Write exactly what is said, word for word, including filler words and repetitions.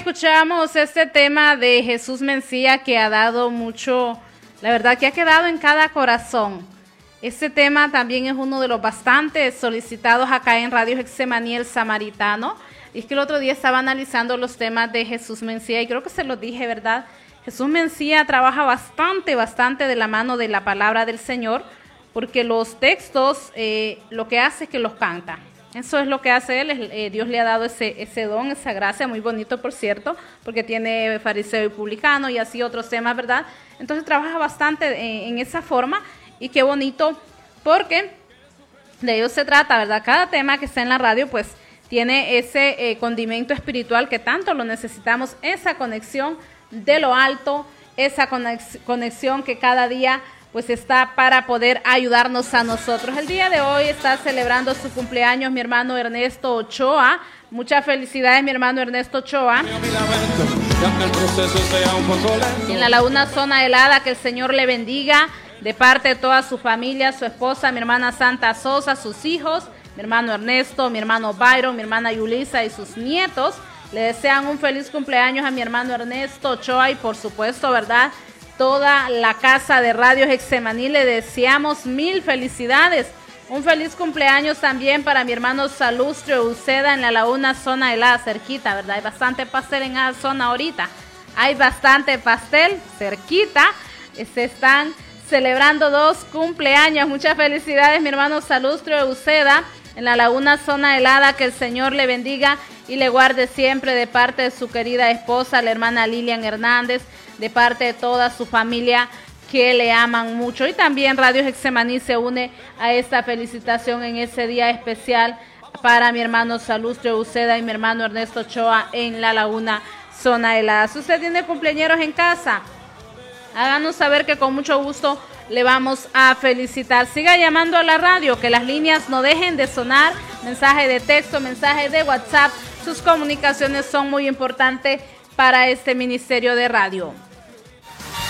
escuchamos este tema de Jesús Mencía que ha dado mucho, la verdad que ha quedado en cada corazón. Este tema también es uno de los bastante solicitados acá en Radio Getsemaní el Samaritano. Y es que el otro día estaba analizando los temas de Jesús Mencía y creo que se los dije, ¿verdad? Jesús Mencía trabaja bastante, bastante de la mano de la palabra del Señor, porque los textos eh, lo que hace es que los canta. Eso es lo que hace él, eh, Dios le ha dado ese, ese don, esa gracia, muy bonito por cierto, porque tiene fariseo y publicano y así otros temas, ¿verdad? Entonces trabaja bastante en, en esa forma y qué bonito, porque de ello se trata, ¿verdad? Cada tema que está en la radio, pues tiene ese eh, condimento espiritual que tanto lo necesitamos, esa conexión de lo alto, esa conex- conexión que cada día pues está para poder ayudarnos a nosotros. El día de hoy está celebrando su cumpleaños mi hermano Ernesto Ochoa. Muchas felicidades, mi hermano Ernesto Ochoa. En la Laguna Zona Helada, que el Señor le bendiga, de parte de toda su familia, su esposa, mi hermana Santa Sosa, sus hijos, mi hermano Ernesto, mi hermano Byron, mi hermana Yulisa y sus nietos. Le desean un feliz cumpleaños a mi hermano Ernesto Ochoa y por supuesto, ¿verdad?, toda la casa de Radio Getsemaní, le deseamos mil felicidades. Un feliz cumpleaños también para mi hermano Salustrio Uceda en la Laguna Zona Helada, cerquita, ¿verdad? Hay bastante pastel en esa zona ahorita. Hay bastante pastel cerquita. Se están celebrando dos cumpleaños. Muchas felicidades, mi hermano Salustrio Uceda en la Laguna Zona Helada. Que el Señor le bendiga y le guarde siempre, de parte de su querida esposa, la hermana Lilian Hernández, de parte de toda su familia que le aman mucho. Y también Radio Getsemaní se une a esta felicitación en ese día especial para mi hermano Salustrio Uceda y mi hermano Ernesto Ochoa en la Laguna Zona Helada. Si usted tiene cumpleañeros en casa, háganos saber que con mucho gusto le vamos a felicitar. Siga llamando a la radio, que las líneas no dejen de sonar. Mensaje de texto, mensaje de WhatsApp. Sus comunicaciones son muy importantes para este ministerio de radio.